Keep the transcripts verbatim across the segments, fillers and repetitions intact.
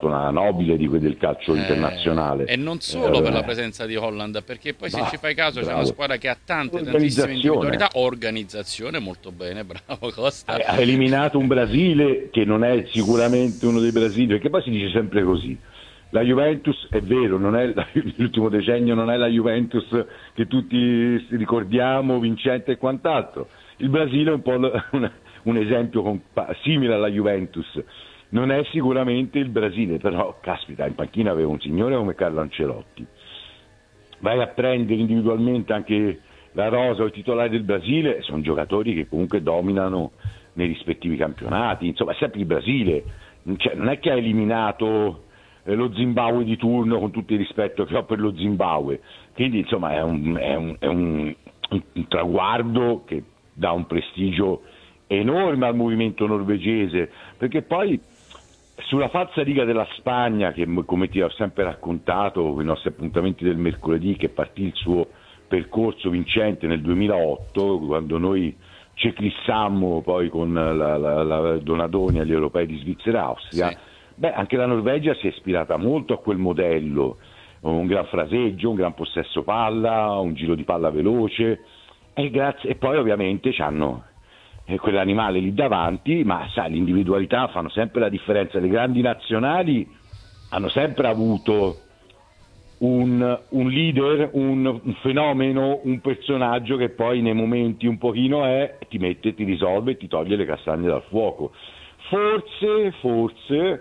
fortuna nobile di quel del calcio Eh, internazionale. e non solo per la Eh, presenza di Holland, perché poi se bah, ci fai caso c'è una bravo. squadra che ha tante, tantissime Organizzazione. individualità, organizzazione molto bene, bravo Costa. Ha ha eliminato un Brasile che non è sicuramente uno dei Brasili, perché poi si dice sempre così. La Juventus è vero, non è la- l'ultimo decennio non è la Juventus che tutti ricordiamo, vincente e quant'altro. Il Brasile è un po' l- un, un esempio compa- simile alla Juventus. Non è sicuramente il Brasile, però caspita, in panchina aveva un signore come Carlo Ancelotti. Vai a prendere individualmente anche la rosa o i titolari del Brasile, sono giocatori che comunque dominano nei rispettivi campionati, insomma è sempre il Brasile. Cioè, non è che ha eliminato eh, lo Zimbabwe di turno, con tutto il rispetto che ho per lo Zimbabwe, quindi insomma è un, è un- è un- un- un traguardo che dà un prestigio enorme al movimento norvegese, perché poi sulla falsa riga della Spagna, che come ti ho sempre raccontato con i nostri appuntamenti del mercoledì, che partì il suo percorso vincente nel duemilaotto, quando noi ci eclissammo poi con la, la, la Donadoni agli europei di Svizzera e Austria. Sì, Beh, anche la Norvegia si è ispirata molto a quel modello, un gran fraseggio, un gran possesso palla, un giro di palla veloce, e, grazie, e poi ovviamente c'hanno eh, quell'animale lì davanti, ma sai, l'individualità fanno sempre la differenza. Le grandi nazionali hanno sempre avuto un, un leader, un, un fenomeno, un personaggio che poi nei momenti un pochino è, ti mette, ti risolve e ti toglie le castagne dal fuoco. Forse, forse,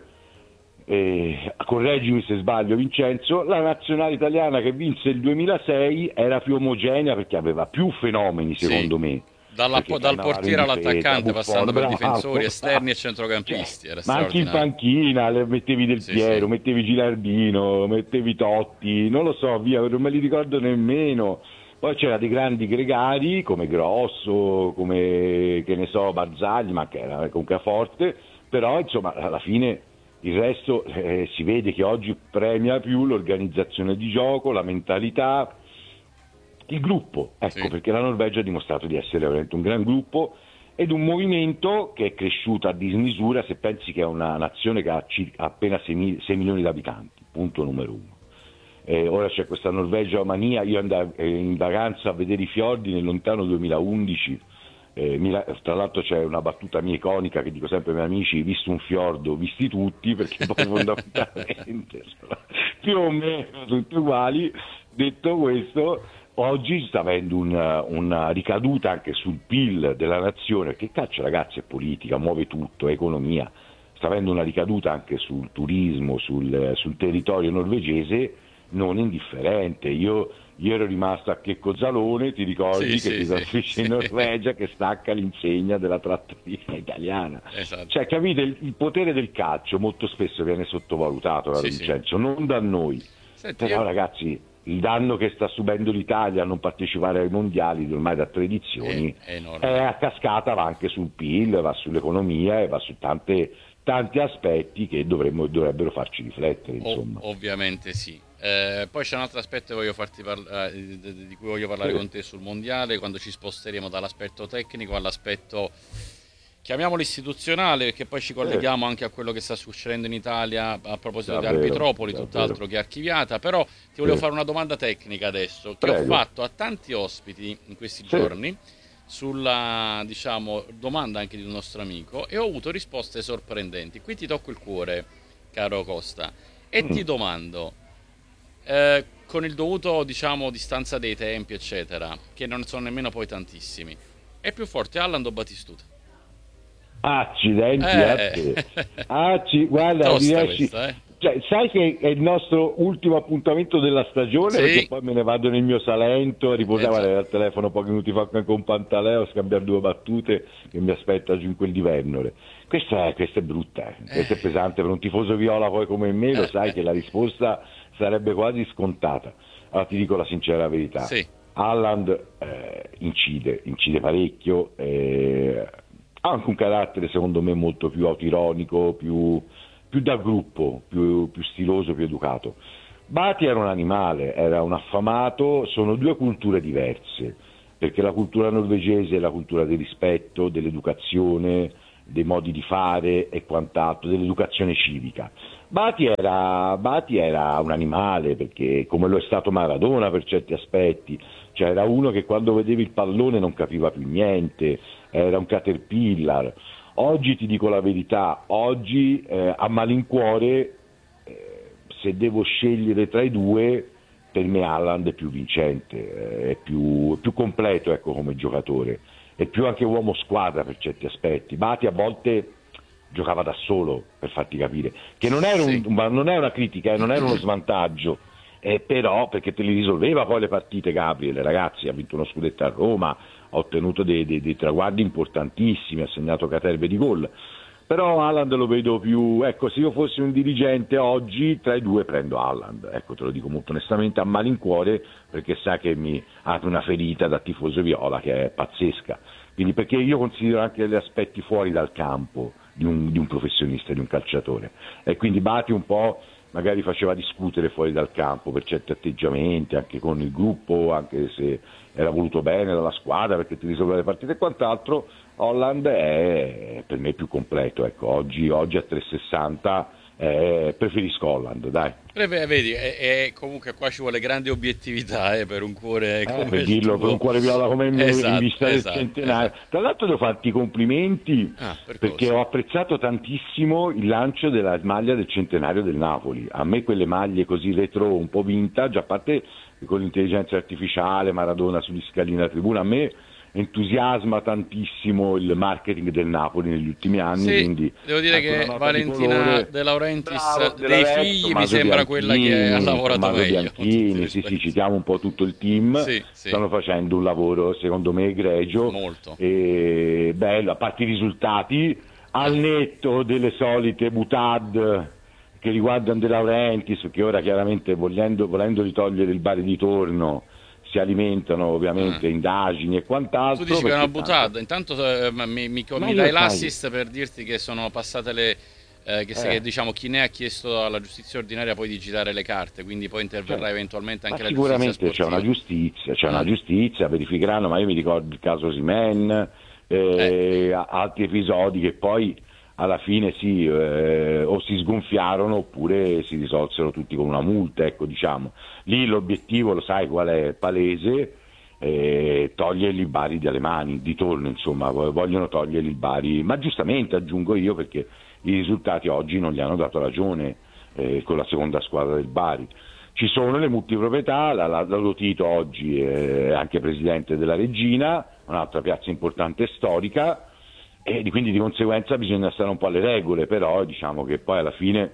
eh, correggimi se sbaglio Vincenzo, la nazionale italiana che vinse il duemilasei era più omogenea perché aveva più fenomeni sì. secondo me, Dalla- perché dal Cannavaro in portiere difesa, all'attaccante, Buffon, passando per bravo, difensori esterni e cioè, centrocampisti, era ma anche in straordinario. panchina le mettevi Del Sì, sì. Piero, mettevi Gilardino, mettevi Totti, non lo so, via, non me li ricordo nemmeno. Poi c'era dei grandi gregari come Grosso, come che ne so, Barzagli, ma che era comunque forte, però insomma alla fine il resto eh, si vede che oggi premia più l'organizzazione di gioco, la mentalità, il gruppo, ecco, Sì. perché la Norvegia ha dimostrato di essere veramente un gran gruppo ed un movimento che è cresciuto a dismisura. Se pensi che è una nazione che ha circa- appena sei milioni di abitanti, punto numero uno. Eh, ora c'è questa Norvegia mania, io andavo eh, in vacanza a vedere i fiordi nel lontano duemilaundici, eh, mi- tra l'altro c'è una battuta mia iconica che dico sempre ai miei amici: visto un fiordo, visti tutti, perché poi fondamentalmente sono più o meno tutti uguali. Detto questo, oggi sta avendo una, una ricaduta anche sul P I L della nazione, perché il calcio ragazzi è politica, muove tutto, è economia, sta avendo una ricaduta anche sul turismo, sul, sul territorio norvegese non indifferente. Io, io ero rimasto a Checco Zalone, ti Sì, ricordi, che sì, si sì, trasferisce in sì. Norvegia, che stacca l'insegna della trattoria italiana. Esatto. Cioè, capite, il, il potere del calcio molto spesso viene sottovalutato, caro Sì, sì. Vincenzo, non da noi. Senti, Però io... ragazzi, il danno che sta subendo l'Italia a non partecipare ai mondiali ormai da tre È, edizioni è è enorme. a cascata, va anche sul P I L, va sull'economia e va su tante, tanti aspetti che dovremmo, dovrebbero farci riflettere, O- insomma. ovviamente sì. Eh, poi c'è un altro aspetto che voglio farti parla- eh, di di- di cui voglio parlare Sì, con te sul mondiale, quando ci sposteremo dall'aspetto tecnico all'aspetto, chiamiamolo istituzionale, perché poi ci sì, colleghiamo anche a quello che sta succedendo in Italia a proposito di davvero, Arbitropoli, davvero. tutt'altro che archiviata. Però ti volevo Sì. fare una domanda tecnica adesso, che ho Prego. fatto a tanti ospiti in questi Sì. giorni, sulla, diciamo, domanda anche di un nostro amico, e ho avuto risposte sorprendenti. Qui ti tocco il cuore, caro Costa, e Mm. ti domando, eh, con il dovuto, diciamo, distanza dei tempi, eccetera, che non sono nemmeno poi tantissimi, è più forte Haaland o Batistuta? Accidenti a Eh, te. Acci- guarda, tosta riesci... questa, eh? cioè, sai che è il nostro ultimo appuntamento della stagione, perché Sì, poi me ne vado nel mio Salento a eh già. riposare al telefono pochi minuti fa con Pantaleo a scambiare due battute che mi aspetta giù in quel di Vernore. Questa è, questa è brutta, eh. Questa è pesante per un tifoso viola poi come me, lo Eh, sai eh, che la risposta sarebbe quasi scontata. Allora ti dico la sincera verità. sì, Haaland eh, incide, incide parecchio, eh, ha anche un carattere secondo me molto più autironico, più, più da gruppo, più, più stiloso, più educato. Bati era un animale, era un affamato, sono due culture diverse, perché la cultura norvegese è la cultura del rispetto, dell'educazione, dei modi di fare e quant'altro, dell'educazione civica. Bati era, Bati era un animale, perché come lo è stato Maradona per certi aspetti, cioè era uno che quando vedeva il pallone non capiva più niente, era un caterpillar. Oggi ti dico la verità, oggi eh, a malincuore, eh, se devo scegliere tra i due, per me Haaland è più vincente, eh, è più, è più completo, ecco, come giocatore, è più anche uomo squadra per certi aspetti. Bati a volte giocava da solo, per farti capire, che non era, un, Sì. ma non è una critica, eh, non era uno svantaggio, eh, però perché te li risolveva poi le partite. Gabriele, ragazzi, ha vinto uno scudetto a Roma, ha ottenuto dei, dei, dei traguardi importantissimi, ha segnato caterve di gol, però Haaland lo vedo più, ecco, se io fossi un dirigente oggi tra i due prendo Haaland, ecco, te lo dico molto onestamente, a malincuore, perché sa che mi apre una ferita da tifoso viola che è pazzesca, quindi perché io considero anche gli aspetti fuori dal campo di un, di un professionista, di un calciatore, e quindi Bati un po' magari faceva discutere fuori dal campo per certi atteggiamenti, anche con il gruppo, anche se era voluto bene dalla squadra perché ti risolveva le partite e quant'altro. Haaland è per me più completo, ecco, oggi, oggi a trecentosessanta eh, preferisco Haaland, dai. Eh, beh, vedi, è, è- comunque qua ci vuole grande obiettività, eh, per un cuore Eh, come per il dirlo con tuo. un cuore viola come me, in Esatto, vista del esatto, centenario. esatto. Tra l'altro devo farti i complimenti Ah, per perché cosa? ho apprezzato tantissimo il lancio della maglia del centenario del Napoli. A me quelle maglie così retro, un po' vintage, a parte con l'intelligenza artificiale, Maradona sugli scalini della tribuna, a me entusiasma tantissimo il marketing del Napoli negli ultimi anni, Sì, quindi devo dire anche una che nota di Valentina colore. De Laurentiis Bravo, De dei Laurentiis, figli mi Tommaso sembra quella che ha Bianchini, lavorato Tommaso meglio, con tutti i Bianchini, sì, sì, rispetti. citiamo un po' tutto il team, Sì, sì, stanno facendo un lavoro secondo me egregio molto. e bello, a parte i risultati, al netto delle solite butad che riguardano De Laurentiis, che ora chiaramente volendo, volendo togliere il bar di torno si alimentano ovviamente Ah. indagini e Tu quant'altro. dici che è una Perché tanto- buttata, intanto eh, ma mi, mi- Ma mi io dai sai, l'assist per dirti che sono passate le... eh, che se eh, diciamo chi ne ha chiesto alla giustizia ordinaria poi di girare le carte, quindi poi interverrà certo. eventualmente Ma anche la giustizia sicuramente c'è una sportiva. giustizia, c'è una Mm. giustizia, verificheranno, ma io mi ricordo il caso Simen, Eh, eh, a- altri episodi che poi alla fine sì, eh, o si sgonfiarono oppure si risolsero tutti con una multa, ecco, diciamo. Lì l'obiettivo, lo sai qual è, palese, eh, togliergli il Bari dalle mani, di torno insomma, vogliono togliergli il Bari, ma giustamente aggiungo io perché i risultati oggi non gli hanno dato ragione eh, con la seconda squadra del Bari. Ci sono le multiproprietà, la, la, la Lotito oggi è anche presidente della Regina, un'altra piazza importante e storica, e di- quindi di conseguenza bisogna stare un po' alle regole, però diciamo che poi alla fine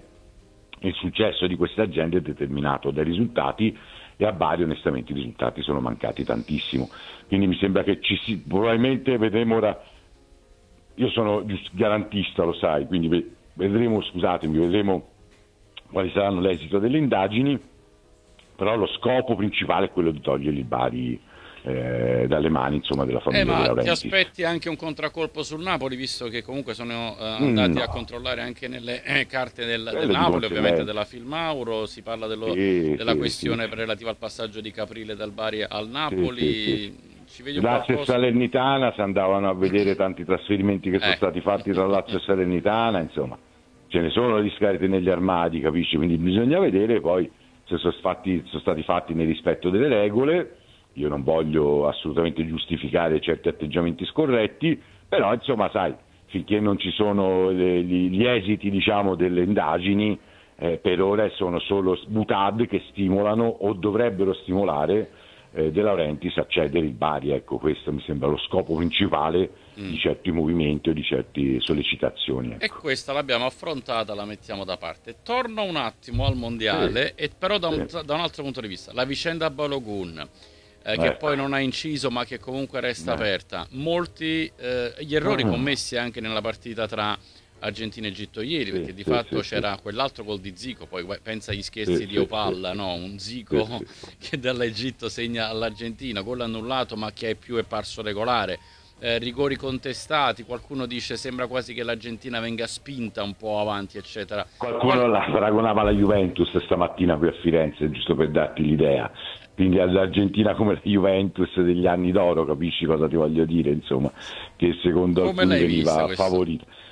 il successo di queste aziende è determinato dai risultati e a Bari onestamente i risultati sono mancati tantissimo, quindi mi sembra che ci si, probabilmente vedremo ora, io sono giust- garantista lo sai, quindi ve- vedremo, scusatemi, vedremo quali saranno l'esito delle indagini, però lo scopo principale è quello di togliergli il Bari eh, dalle mani insomma della eh, famiglia De ma ti Laurentiis. aspetti anche un contraccolpo sul Napoli, visto che comunque sono eh, Mm, andati a no, controllare anche nelle eh, carte del, del quello di Napoli, ovviamente conseguenza. della Filmauro, si parla dello- Sì, della sì, sì, questione relativa al passaggio di Caprile dal Bari al sì, sì, sì. Napoli, ci vedi un Lazio e qualcosa? Salernitana si andavano a vedere tanti trasferimenti che sono Eh. stati fatti tra Lazio e Salernitana, insomma, ce ne sono di scariche negli armadi, capisci? Quindi bisogna vedere poi se sono, fatti, sono stati fatti nel rispetto delle regole. Io non voglio assolutamente giustificare certi atteggiamenti scorretti, però insomma, sai, finché non ci sono le- gli, gli esiti, diciamo, delle indagini, eh, per ora sono solo butad che stimolano o dovrebbero stimolare eh, De Laurentiis a cedere il Bari, ecco, questo mi sembra lo scopo principale di certi movimenti o di certe sollecitazioni. E Ecco. questa l'abbiamo affrontata, la mettiamo da parte. Torno un attimo al mondiale, Sì, e però da un, sì. da un altro punto di vista. La vicenda Balogun, eh, che Ecco. poi non ha inciso ma che comunque resta Eh. aperta. Molti eh, gli errori Ah. commessi anche nella partita tra Argentina e Egitto ieri, Sì, perché di sì, fatto sì, c'era quell'altro gol di Zico, poi guai- pensa agli scherzi Sì, di sì, Opalla, sì. no? Un Zico Sì, sì. che dall'Egitto segna all'Argentina, gol annullato ma che è più è parso regolare. Eh, rigori contestati, qualcuno dice sembra quasi che l'Argentina venga spinta un po' avanti, eccetera. Qualcuno Qual- la paragonava alla Juventus stamattina qui a Firenze, giusto per darti l'idea. Quindi all'Argentina come la Juventus degli anni d'oro, capisci cosa ti voglio dire? Insomma, che secondo Come alcuni l'hai vista veniva questa? favorita.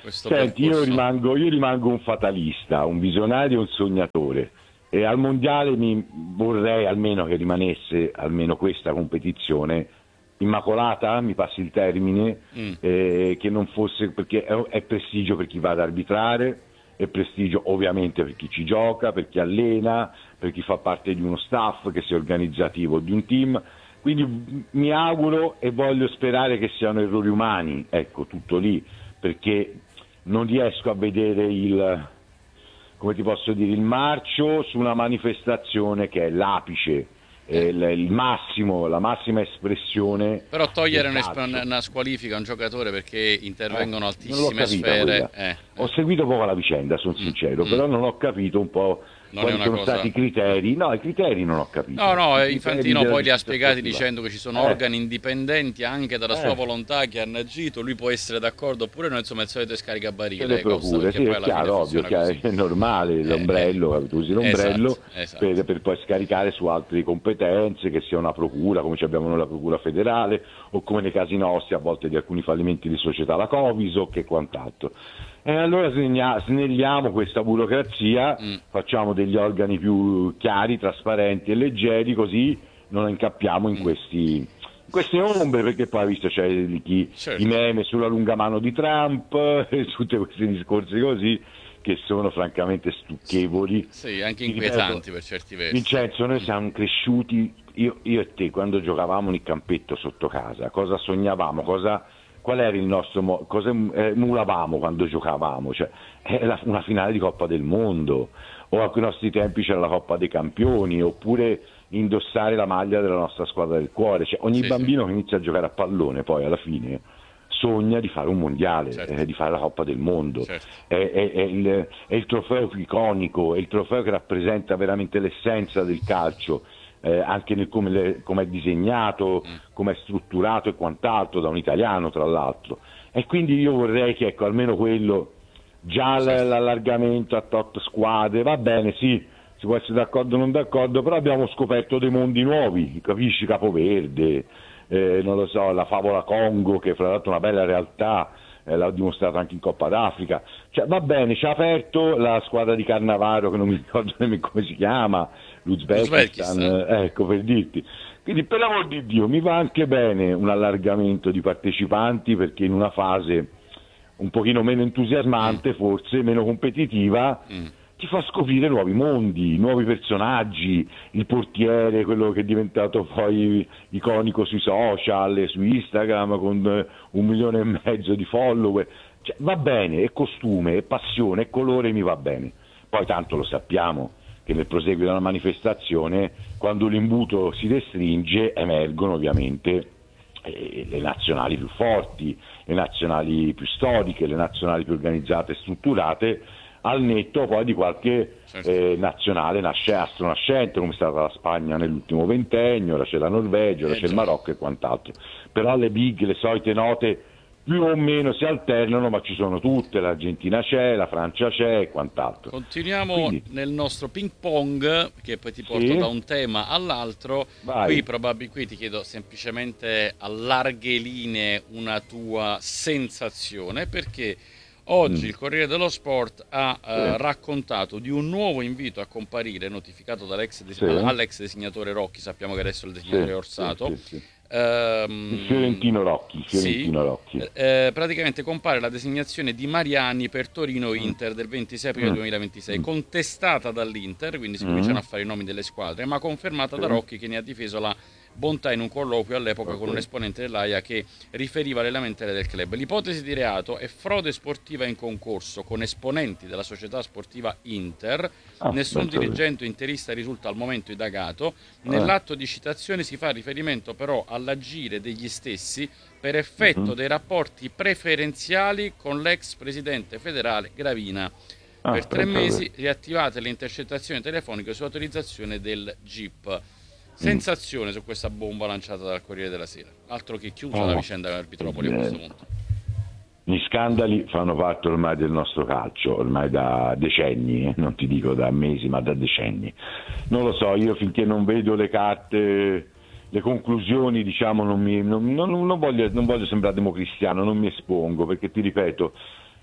questo Senti, io percorso. rimango, io rimango un fatalista, un visionario e un sognatore. E al mondiale mi vorrei almeno che rimanesse almeno questa competizione immacolata, mi passi il termine, Mm. eh, che non fosse, perché è, è prestigio per chi va ad arbitrare, è prestigio ovviamente per chi ci gioca, per chi allena, per chi fa parte di uno staff che sia organizzativo di un team. Quindi mi auguro e voglio sperare che siano errori umani, ecco, tutto lì, perché non riesco a vedere il, come ti posso dire, il marcio su una manifestazione che è l'apice, eh, il, il massimo, la massima espressione. Però togliere del una, calcio. una squalifica a un giocatore perché intervengono Eh, non l'ho altissime capita sfere. quella. Eh, Ho eh. seguito poco la vicenda, sono Mm, sincero, mm. però non ho capito un po' Non è quali una sono cosa- stati i criteri. No, i criteri non ho capito. No, no, I eh, criteri Infantino della poi li ha giustizia spiegati sportiva. dicendo che ci sono Eh. organi indipendenti anche dalla sua Eh. volontà che hanno agito, lui può essere d'accordo oppure no, insomma il solito Se scaricabarile le Costa, procure, perché sì, poi è alla fine chiaro, ovvio, funziona chiaro, così. è normale, Eh, l'ombrello, eh. tu usi l'ombrello Esatto, esatto. Per, per poi scaricare su altre competenze, che sia una procura, come ci abbiamo noi la procura federale, o come nei casi nostri, a volte di alcuni fallimenti di società, la Coviso, che quant'altro. E allora snegna- snelliamo questa burocrazia, Mm. facciamo degli organi più chiari, trasparenti e leggeri, così non incappiamo in Mm. questi... in queste ombre, perché poi hai visto c'è di chi, Certo. i meme sulla lunga mano di Trump e tutti questi discorsi così che sono francamente stucchevoli. Sì, anche Ti inquietanti ripeto, per certi versi. Vincenzo, noi siamo cresciuti, io, io e te, quando giocavamo nel campetto sotto casa, cosa sognavamo, cosa, qual era il nostro, mo- cosa eh, emulavamo quando giocavamo? Cioè, era una finale di Coppa del Mondo, o a quei nostri tempi c'era la Coppa dei Campioni, oppure indossare la maglia della nostra squadra del cuore. Cioè, ogni Sì, bambino che inizia a giocare a pallone poi alla fine sogna di fare un mondiale, Certo. eh, di fare la Coppa del Mondo. Certo. È, è- è il, è il trofeo più iconico, è il trofeo che rappresenta veramente l'essenza del calcio, eh, anche nel come, le- come è disegnato, Mm. come è strutturato e quant'altro, da un italiano tra l'altro. E quindi io vorrei che, ecco, almeno quello, già l- Certo. l'allargamento a tot squadre, va bene, sì, si può essere d'accordo o non d'accordo, però abbiamo scoperto dei mondi nuovi, capisci? Capoverde, eh, non lo so, la favola Congo, che fra l'altro è una bella realtà, eh, l'ha dimostrato anche in Coppa d'Africa. Cioè, va bene, ci ha aperto la squadra di Cannavaro, che non mi ricordo nemmeno come si chiama, l'Uzbekistan, L'Uzbekistan. eh, ecco, per dirti. Quindi, per l'amor di Dio, mi va anche bene un allargamento di partecipanti, perché in una fase un pochino meno entusiasmante, forse meno competitiva, Mm. ti fa scoprire nuovi mondi, nuovi personaggi, il portiere, quello che è diventato poi iconico sui social, e su Instagram, con eh, un milione e mezzo di follower. Cioè, va bene, è costume, è passione, è colore, mi va bene. Poi tanto lo sappiamo che nel proseguio della manifestazione, quando l'imbuto si restringe, emergono ovviamente eh, le nazionali più forti, le nazionali più storiche, le nazionali più organizzate e strutturate, al netto poi di qualche Certo. eh, nazionale nasce, astronascente, come è stata la Spagna nell'ultimo ventennio, ora c'è la Norvegia, ora Eh, c'è il già. Marocco e quant'altro. Però le big, le solite note più o meno si alternano, ma ci sono tutte, l'Argentina c'è, la Francia c'è e quant'altro. Continuiamo Quindi- nel nostro ping pong, che poi ti porto Sì. da un tema all'altro. Vai. Qui, probabil- qui ti chiedo semplicemente a larghe linee una tua sensazione, perché oggi Mm. il Corriere dello Sport ha eh, Sì. raccontato di un nuovo invito a comparire notificato dall'ex des- Sì. all'ex disegnatore Rocchi, sappiamo che adesso è il disegnatore Sì, Orsato. sì, sì, sì. Ehm, Il Fiorentino Rocchi, il Fiorentino sì, Rocchi. eh, praticamente compare la designazione di Mariani per Torino-Inter del ventisei aprile Mm. duemilaventisei, Mm. contestata dall'Inter, quindi si Mm. cominciano a fare i nomi delle squadre, ma confermata da Sì. Rocchi, che ne ha difeso la bontà in un colloquio all'epoca Ok. con un esponente dell'A I A che riferiva le lamentele del club. L'ipotesi di reato è frode sportiva in concorso con esponenti della società sportiva Inter. Ah, Nessun ben sapere. dirigente interista risulta al momento indagato. Nell'atto di citazione si fa riferimento però all'agire degli stessi per effetto Mhm. dei rapporti preferenziali con l'ex presidente federale Gravina. Ah, Per tre pensa mesi te. riattivate le intercettazioni telefoniche su autorizzazione del G I P. Sensazione su questa bomba lanciata dal Corriere della Sera. Altro che chiusa Oh, la vicenda Arbitropoli a questo evidente. punto. Gli scandali fanno parte ormai del nostro calcio, ormai da decenni, eh, non ti dico da mesi, ma da decenni. Non lo so, io finché non vedo le carte, le conclusioni, diciamo, non, mi, non, non- non voglio, non voglio sembrare democristiano, non mi espongo, perché ti ripeto,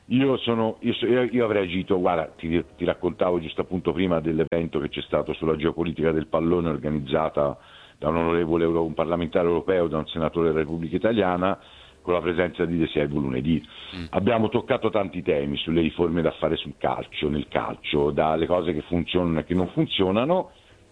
Io, sono, io, so- io- io avrei agito, guarda, ti, ti raccontavo giusto appunto prima dell'evento che c'è stato sulla geopolitica del pallone organizzata da un onorevole euro- un parlamentare europeo, da un senatore della Repubblica Italiana, con la presenza di De Servo lunedì. Mm. Abbiamo toccato tanti temi sulle riforme da fare sul calcio, nel calcio, dalle cose che funzionano e che non funzionano.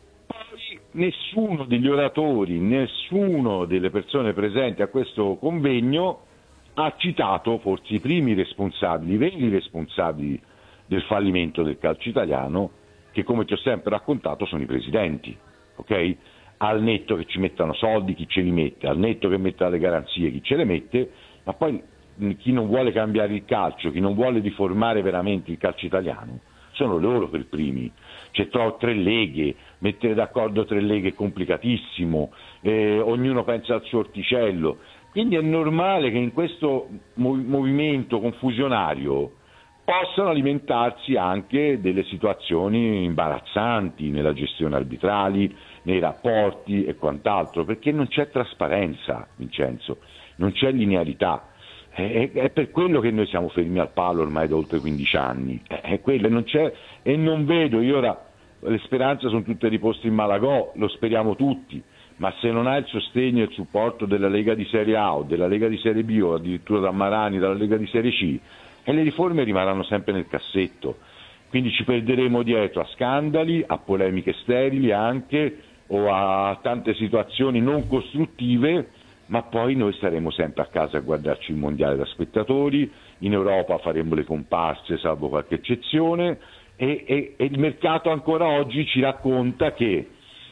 Poi nessuno degli oratori, nessuno delle persone presenti a questo convegno ha citato forse i primi responsabili, i veri responsabili del fallimento del calcio italiano, che come ti ho sempre raccontato sono i presidenti, ok? Al netto che ci mettano soldi, chi ce li mette, al netto che metta le garanzie, chi ce le mette, ma poi chi non vuole cambiare il calcio, chi non vuole riformare veramente il calcio italiano, sono loro per primi. C'è tro- tre leghe, mettere d'accordo tre leghe è complicatissimo, eh, ognuno pensa al suo orticello. Quindi è normale che in questo mov- movimento confusionario possano alimentarsi anche delle situazioni imbarazzanti nella gestione arbitrali, nei rapporti e quant'altro, perché non c'è trasparenza, Vincenzo, non c'è linearità. È, è per quello che noi siamo fermi al palo ormai da oltre quindici anni. È, è quello, non c'è, e non vedo, io ora le speranze sono tutte riposte in Malagò, lo speriamo tutti. Ma se non ha il sostegno e il supporto della Lega di Serie A o della Lega di Serie B o addirittura da Marani, dalla Lega di Serie C, e le riforme rimarranno sempre nel cassetto. Quindi ci perderemo dietro a scandali, a polemiche sterili anche, o a tante situazioni non costruttive, ma poi noi staremo sempre a casa a guardarci il mondiale da spettatori, in Europa faremo le comparse salvo qualche eccezione, e, e, e il mercato ancora oggi ci racconta che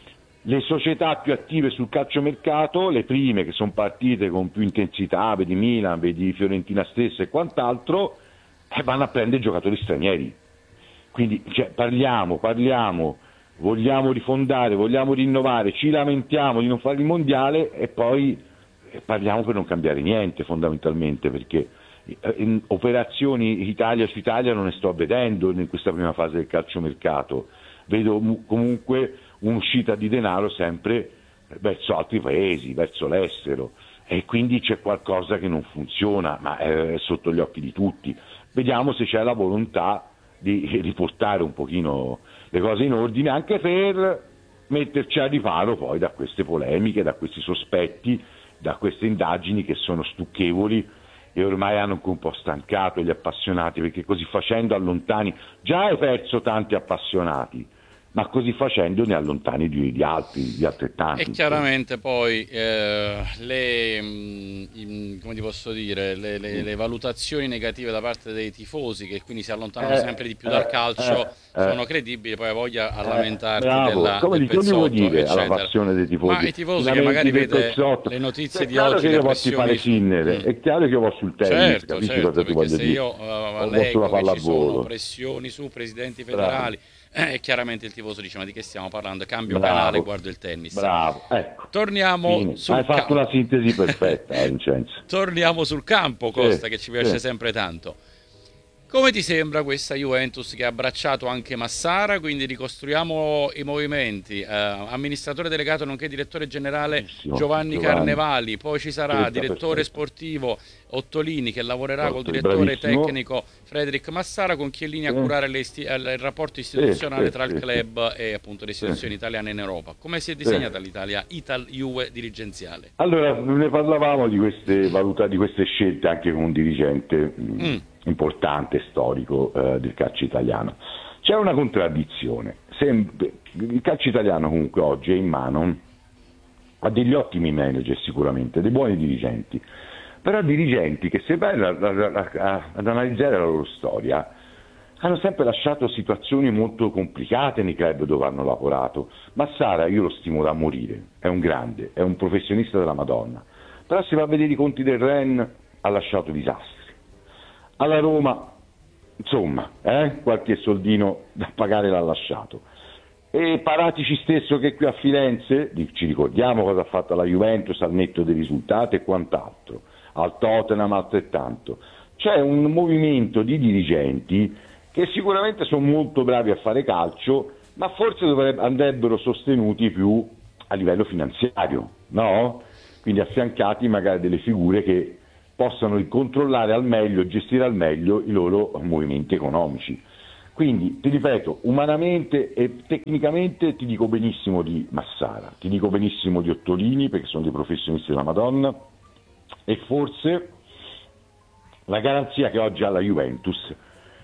le società più attive sul calciomercato, le prime che sono partite con più intensità, vedi Milan, vedi Fiorentina stessa e quant'altro, eh, vanno a prendere giocatori stranieri. Quindi cioè, parliamo, parliamo, vogliamo rifondare, vogliamo rinnovare, ci lamentiamo di non fare il mondiale e poi eh, parliamo per non cambiare niente fondamentalmente, perché eh, in operazioni Italia su Italia non ne sto vedendo in questa prima fase del calciomercato. Vedo mu- comunque un'uscita di denaro sempre verso altri paesi, verso l'estero, e quindi c'è qualcosa che non funziona, ma è sotto gli occhi di tutti. Vediamo se c'è la volontà di riportare un pochino le cose in ordine, anche per metterci a riparo poi da queste polemiche, da questi sospetti, da queste indagini che sono stucchevoli e ormai hanno anche un po' stancato gli appassionati, perché così facendo allontani, già hai perso tanti appassionati, ma così facendo ne allontani di, di altri, di altrettanti. E chiaramente poi eh, le, mh, in- come ti posso dire, le, le- le valutazioni negative da parte dei tifosi, che quindi si allontanano Eh, sempre di più dal eh, calcio, eh, sono eh, credibili, poi hai voglia a eh, lamentarti bravo, della- come del gli, come gli vuoi pezzotto, dire alla eccetera. passione dei Ma tifosi? i Ti tifosi che lamenti magari del vede pezzotto? le notizie È di chiaro oggi, che le io posso fare pressioni su... Sinner, Mm. è chiaro che io vado sul tennis, Certo, capisci certo, cosa ti perché voglio se dire? io eh, O vado sulla leggo che ci sono pallavolo. pressioni su presidenti Bravo, federali, eh, e chiaramente il tifoso dice: ma di che stiamo parlando? Cambio canale e bravo, guardo il tennis. bravo, ecco, Torniamo fine. Hai sul fatto la campo. sintesi perfetta, eh, Vincenzo. Torniamo sul campo, Sì, Costa, che ci piace sì. sempre tanto. Come ti sembra questa Juventus che ha abbracciato anche Massara? Quindi ricostruiamo i movimenti. Eh, amministratore delegato nonché direttore generale Benissimo, Giovanni Giovanni. Carnevali, poi ci sarà Scelta direttore perfetta. sportivo Ottolini che lavorerà col Otto, direttore bravissimo. tecnico Frederic Massara, con Chiellini a Sì, curare le isti- eh, il rapporto sì, istituzionale sì, tra il sì, sì, club e appunto le sì, istituzioni italiane in Europa. Come si è sì. disegnata l'Italia Ital-Juve dirigenziale? Allora, ne parlavamo di queste valuta, di queste scelte anche con un dirigente mh, Mm, importante, storico eh, del calcio italiano. C'è una contraddizione. Sem- il calcio italiano comunque oggi è in mano a degli ottimi manager sicuramente, dei buoni dirigenti, però dirigenti che se vai a- a- a- ad analizzare la loro storia hanno sempre lasciato situazioni molto complicate nei club dove hanno lavorato. Massara io lo stimo da morire, è un grande, è un professionista della Madonna, però se va a vedere i conti del Ren ha lasciato disastri. Alla Roma, insomma, eh, qualche soldino da pagare l'ha lasciato. E Paratici stesso che qui a Firenze, di- ci ricordiamo cosa ha fatto la Juventus al netto dei risultati e quant'altro, al Tottenham altrettanto. C'è un movimento di dirigenti che sicuramente sono molto bravi a fare calcio, ma forse dovrebbe- andrebbero sostenuti più a livello finanziario, no? Quindi affiancati magari delle figure che possano controllare al meglio, gestire al meglio i loro movimenti economici. Quindi, ti ripeto, umanamente e tecnicamente ti dico benissimo di Massara, ti dico benissimo di Ottolini, perché sono dei professionisti della Madonna, e forse la garanzia che oggi ha la Juventus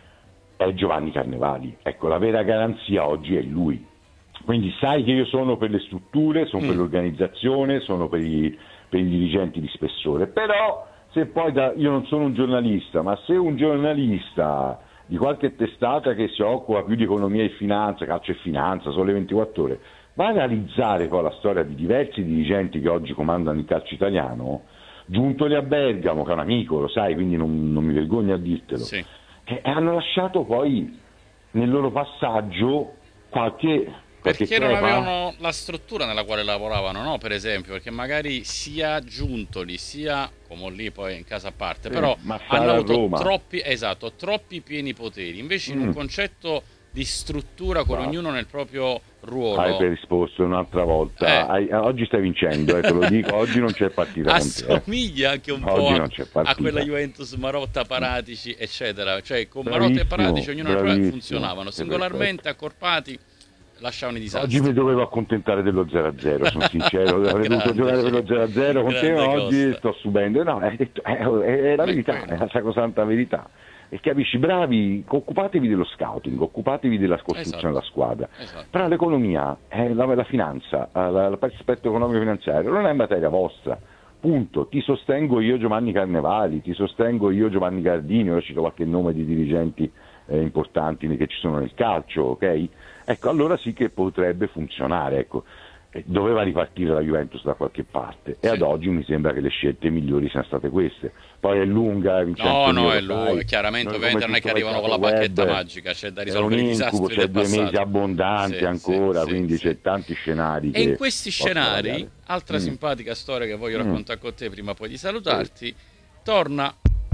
è Giovanni Carnevali. Ecco, la vera garanzia oggi è lui. Quindi sai che io sono per le strutture, sono mm. per l'organizzazione, sono per i, per i dirigenti di spessore, però se poi da, io non sono un giornalista, ma se un giornalista di qualche testata che si occupa più di economia e finanza, calcio e finanza, Sole ventiquattro Ore, va a analizzare poi la storia di diversi dirigenti che oggi comandano il calcio italiano, giuntoli a Bergamo, che è un amico, lo sai, quindi non, non mi vergogno a dirtelo, sì. e hanno lasciato poi nel loro passaggio qualche... Perché non avevano la struttura nella quale lavoravano, no? Per esempio, perché magari sia Giuntoli sia come lì poi in casa a parte, sì, però hanno avuto Roma. troppi, esatto, troppi pieni poteri. Invece in mm. un concetto di struttura con wow. ognuno nel proprio ruolo. Hai risposto un'altra volta. Eh. Hai, oggi stai vincendo, eh, te lo dico, oggi non c'è partita. Assomiglia con te, eh. anche un oggi po' a, a quella Juventus Marotta, Paratici, eccetera. Cioè con Marotta e Paratici ognuno funzionavano singolarmente, accorpati. Lasciavano i disastri. Oggi mi dovevo accontentare dello zero a zero, sono sincero, avrei dovuto giocare per lo zero a zero con te, ma oggi sto subendo. No, è, è, è la verità, è la sacrosanta verità. E capisci, bravi, occupatevi dello scouting, occupatevi della costruzione esatto. della squadra. Esatto. Però l'economia, eh, la, la finanza, l'aspetto economico finanziario non è materia vostra. Punto. Ti sostengo io Giovanni Carnevali, ti sostengo io Giovanni Gardini, ora cito qualche nome di dirigenti eh, importanti che ci sono nel calcio, ok? Ecco, allora sì che potrebbe funzionare, ecco. Doveva ripartire la Juventus da qualche parte e sì. ad oggi mi sembra che le scelte migliori siano state queste. Poi è lunga, Vincenzo, no, no, è lunga, chiaramente ovviamente non è che arrivano con la bacchetta web, magica, c'è da risolvere i disastri c'è del due passato. mesi abbondanti sì, ancora, sì, quindi sì, c'è sì. tanti scenari. E in questi scenari, variare. altra mm. simpatica storia che voglio mm. raccontare con te prima poi di salutarti, sì. torna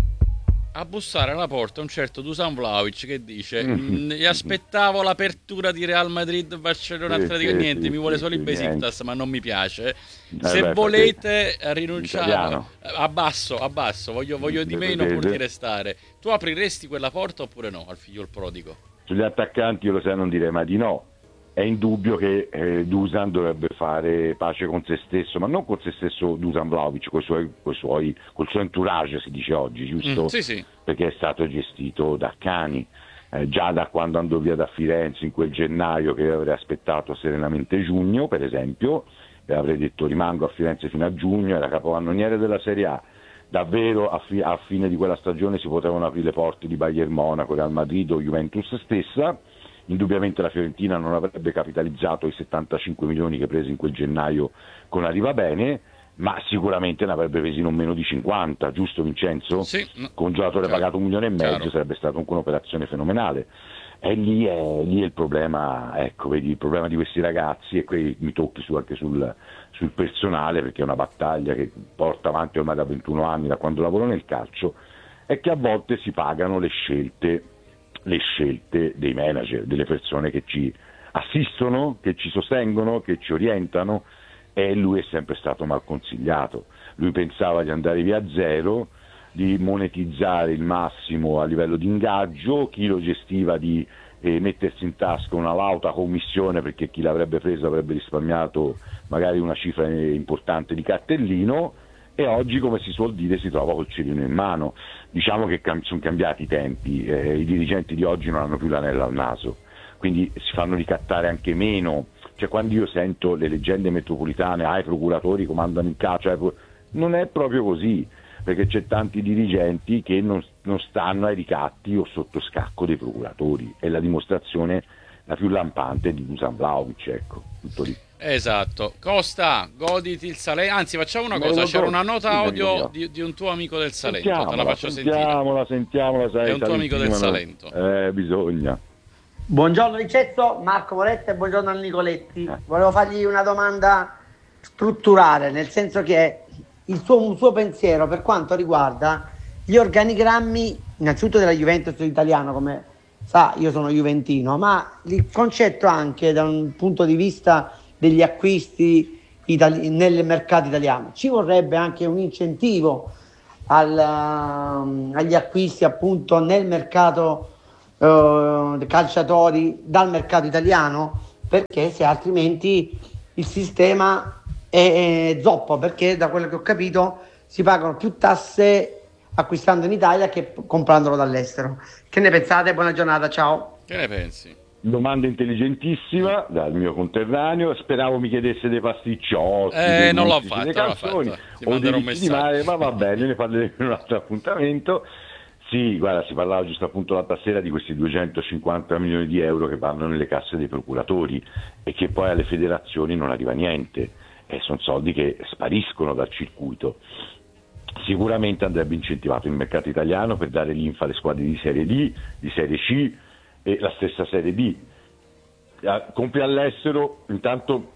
a bussare alla porta un certo Dusan Vlahovic che dice mm-hmm. gli aspettavo l'apertura di Real Madrid, Barcellona, sì, Atletico, sì, niente, sì, mi vuole solo il Besiktas, ma non mi piace. Eh, Se beh, volete rinunciare, abbasso, abbasso, voglio, voglio di meno pur di restare. Tu apriresti quella porta oppure no al figlio il prodigo? Sugli attaccanti io lo sai non direi mai di no. È indubbio che eh, Dusan dovrebbe fare pace con se stesso, ma non con se stesso Dusan Vlahovic, con i suoi, coi suoi, col suo entourage si dice oggi, giusto? Mm, sì, sì. Perché è stato gestito da cani, eh, già da quando andò via da Firenze in quel gennaio che avrei aspettato serenamente giugno, per esempio, e avrei detto rimango a Firenze fino a giugno, era capocannoniere della Serie A. Davvero a, fi- a fine di quella stagione si potevano aprire le porte di Bayern Monaco, Real Madrid o Juventus stessa. Indubbiamente la Fiorentina non avrebbe capitalizzato i settantacinque milioni che prese in quel gennaio con Arriva Bene, ma sicuramente ne avrebbe presi non meno di cinquanta, giusto Vincenzo? Sì. Con un giocatore chiaro, pagato un milione e mezzo chiaro. Sarebbe stata comunque un'operazione fenomenale. E lì è, lì è il problema, ecco, vedi, il problema di questi ragazzi, e qui mi tocchi su, anche sul, sul personale, perché è una battaglia che porta avanti ormai da ventuno anni, da quando lavoro nel calcio, è che a volte si pagano le scelte le scelte dei manager, delle persone che ci assistono, che ci sostengono, che ci orientano, e lui è sempre stato mal consigliato. Lui pensava di andare via a zero, di monetizzare il massimo a livello di ingaggio, chi lo gestiva di eh, mettersi in tasca una lauta commissione perché chi l'avrebbe preso avrebbe risparmiato magari una cifra importante di cartellino, e oggi, come si suol dire, si trova col cerino in mano. Diciamo che cam- sono cambiati i tempi, eh, i dirigenti di oggi non hanno più l'anello al naso, quindi si fanno ricattare anche meno. Cioè, quando io sento le leggende metropolitane, ah, i procuratori comandano il calcio, eh, non è proprio così, perché c'è tanti dirigenti che non, non stanno ai ricatti o sotto scacco dei procuratori, è la dimostrazione la più lampante di Dusan Vlahovic, ecco, tutto lì. Esatto. Costa, goditi il Salento. Anzi, facciamo una cosa, c'era una nota audio di, di un tuo amico del Salento, te la faccio sentire. Sentiamola, sentiamola, sai, è un tuo amico del Salento. Eh, bisogna. Buongiorno Vincenzo, Marco Moretta, e buongiorno a Nicoletti. Eh. Volevo fargli una domanda strutturale, nel senso che il suo, un suo pensiero per quanto riguarda gli organigrammi, innanzitutto della Juventus italiana, come sa, io sono juventino, ma il concetto anche da un punto di vista degli acquisti itali- nel mercato italiano. Ci vorrebbe anche un incentivo al, agli acquisti appunto nel mercato eh, calciatori dal mercato italiano, perché se altrimenti il sistema è, è zoppo, perché da quello che ho capito si pagano più tasse acquistando in Italia che comprandolo dall'estero. Che ne pensate? Buona giornata, ciao. Che ne pensi? Domanda intelligentissima dal mio conterraneo. Speravo mi chiedesse dei pasticciotti, Eh, dei non l'ho gusti, fatta, delle non l'ho canzoni fatta. Ti o manderò dei un ricci di messaggio. mare, ma va bene, ne parleremo in un altro appuntamento. Sì, guarda, si parlava giusto appunto l'altra sera di questi duecentocinquanta milioni di euro che vanno nelle casse dei procuratori e che poi alle federazioni non arriva niente, e sono soldi che spariscono dal circuito. Sicuramente andrebbe incentivato il mercato italiano per dare linfa alle squadre di Serie D, di Serie C e la stessa Serie B. Compri all'estero, intanto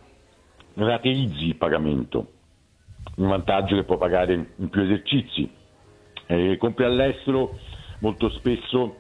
rateizzi il pagamento, un vantaggio che può pagare in più esercizi. Eh, compri all'estero, molto spesso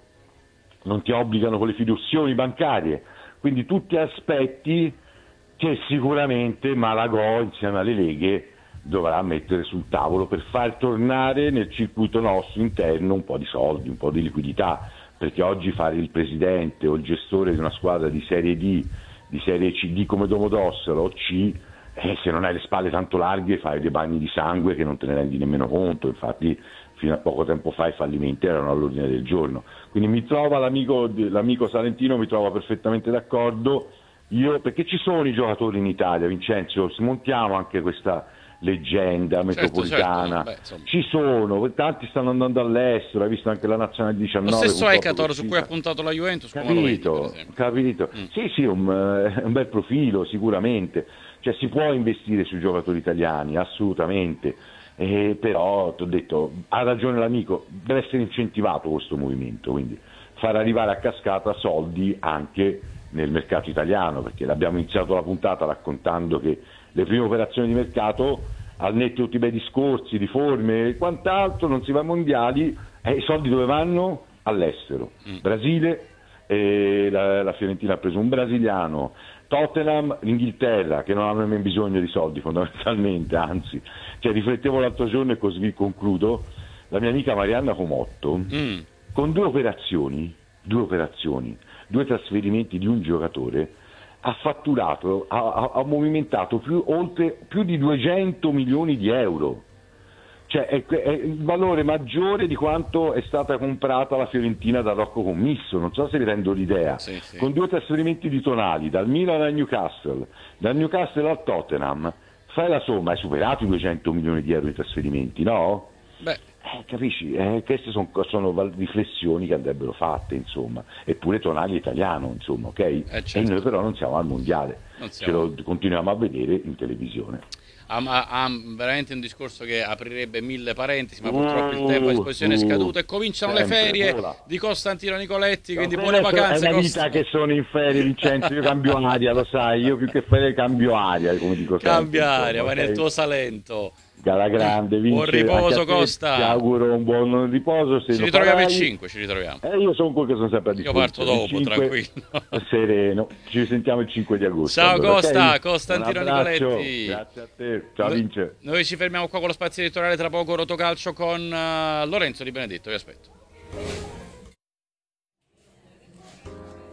non ti obbligano con le fiduzioni bancarie, quindi tutti aspetti che sicuramente Malagò insieme alle leghe dovrà mettere sul tavolo per far tornare nel circuito nostro interno un po' di soldi, un po' di liquidità, perché oggi fare il presidente o il gestore di una squadra di Serie D, di Serie C D come Domodossola o C, eh, se non hai le spalle tanto larghe fai dei bagni di sangue che non te ne rendi nemmeno conto. Infatti fino a poco tempo fa i fallimenti erano all'ordine del giorno. Quindi mi trova l'amico, l'amico Salentino, mi trova perfettamente d'accordo. Io, perché ci sono i giocatori in Italia, Vincenzo, smontiamo anche questa leggenda metropolitana, certo, certo. Beh, ci sono, tanti stanno andando all'estero, hai visto anche la nazionale diciannove. Lo stesso Ekator su cui ha puntato la Juventus, come lo vedi, per esempio. Capito, mm. Sì, sì, un, un bel profilo sicuramente, cioè si può investire sui giocatori italiani, assolutamente, eh, però ti ho detto, ha ragione l'amico, deve essere incentivato questo movimento, quindi far arrivare a cascata soldi anche nel mercato italiano, perché l'abbiamo iniziato la puntata raccontando che le prime operazioni di mercato, al netto di tutti i bei discorsi, riforme e quant'altro, non si va ai mondiali, e i soldi dove vanno? All'estero. Mm. Brasile, eh, la, la Fiorentina ha preso un brasiliano, Tottenham, l'Inghilterra, che non hanno nemmeno bisogno di soldi fondamentalmente, anzi, cioè, riflettevo l'altro giorno e così concludo, la mia amica Marianna Comotto, mm. con due operazioni, due operazioni, due trasferimenti di un giocatore, ha fatturato, ha, ha movimentato più, oltre, più di duecento milioni di euro, cioè è, è il valore maggiore di quanto è stata comprata la Fiorentina da Rocco Commisso, non so se vi rendo l'idea, sì, sì. Con due trasferimenti di Tonali, dal Milan al Newcastle, dal Newcastle al Tottenham, fai la somma, hai superato i duecento milioni di euro di trasferimenti, no? Beh. Eh, capisci? Eh, queste son, sono riflessioni che andrebbero fatte, insomma. Eppure Tonali è italiano, insomma, ok? Eh, certo. E noi però non siamo al mondiale, siamo. Ce lo continuiamo a vedere in televisione. Ha, ha veramente un discorso che aprirebbe mille parentesi, ma purtroppo il tempo a disposizione è scaduto e cominciano le ferie vola. di Costantino Nicoletti, quindi no, buone vacanze. È una vita che sono in ferie, Vincenzo, io cambio aria, lo sai, io più che ferie cambio aria, come dico sempre. Cambio aria, vai okay? Nel tuo Salento. Alla grande, vince, buon riposo Costa, ti auguro un buon riposo. Se ci ritroviamo il cinque, ci ritroviamo. Eh, io sono quello che sono sempre a disposizione. Io parto dopo, tranquillo. Sereno, ci sentiamo il cinque di agosto. Ciao allora, Costa, okay? Costantino Nicoletti. Grazie a te, ciao Vince. Noi ci fermiamo qua con lo spazio editoriale, tra poco Rotocalcio con uh, Lorenzo Di Benedetto, vi aspetto.